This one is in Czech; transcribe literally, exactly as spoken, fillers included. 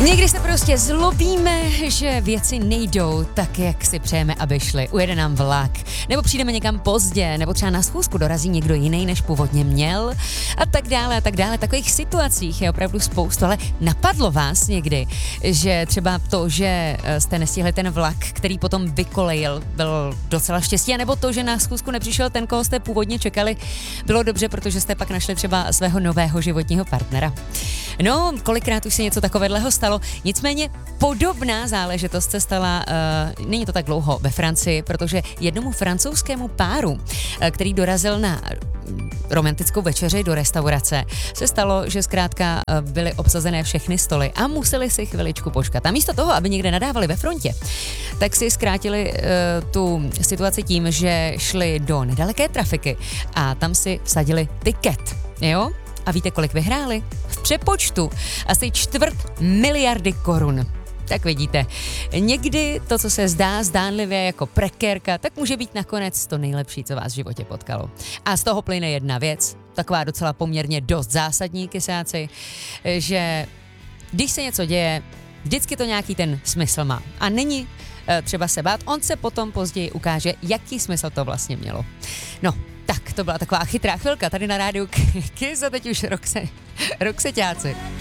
Někdy se prostě zlobíme, že věci nejdou tak, jak si přejeme, aby šly. Ujede nám vlak, nebo přijdeme někam pozdě, nebo třeba na schůzku dorazí někdo jiný, než původně měl a tak dále a tak dále. Takových situacích je opravdu spoustu, ale napadlo vás někdy, že třeba to, že jste nestihli ten vlak, který potom vykolejil, byl docela štěstí, nebo to, že na schůzku nepřišel ten, koho jste původně čekali, bylo dobře, protože jste pak našli třeba svého nového životního partnera. No, kolikrát už se něco takového stalo, nicméně podobná záležitost se stala, uh, není to tak dlouho, ve Francii, protože jednomu francouzskému páru, uh, který dorazil na romantickou večeři do restaurace, se stalo, že zkrátka uh, byly obsazené všechny stoly a museli si chviličku počkat. A místo toho, aby někde nadávali ve frontě, tak si zkrátili uh, tu situaci tím, že šli do nedaleké trafiky a tam si vsadili tiket, jo? A víte, kolik vyhráli? V přepočtu asi čtvrt miliardy korun. Tak vidíte, někdy to, co se zdá zdánlivě jako prekérka, tak může být nakonec to nejlepší, co vás v životě potkalo. A z toho plyne jedna věc, taková docela poměrně dost zásadní, kysáci, že když se něco děje, vždycky to nějaký ten smysl má. A není e, třeba se bát, on se potom později ukáže, jaký smysl to vlastně mělo. No, tak to byla taková chytrá chvilka tady na rádiu Kiss a teď už Roxe, Roxeťáci.